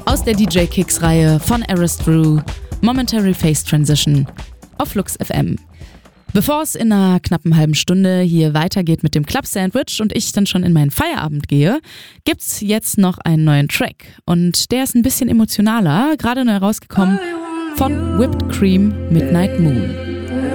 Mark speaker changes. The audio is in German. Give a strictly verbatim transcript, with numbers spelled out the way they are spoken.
Speaker 1: Aus der D J-Kicks-Reihe von Aristrew, Momentary Phase Transition auf Flux F M. Bevor es in einer knappen halben Stunde hier weitergeht mit dem Club Sandwich und ich dann schon in meinen Feierabend gehe, gibt's jetzt noch einen neuen Track. Und der ist ein bisschen emotionaler, gerade neu rausgekommen von Whipped Cream Midnight Moon.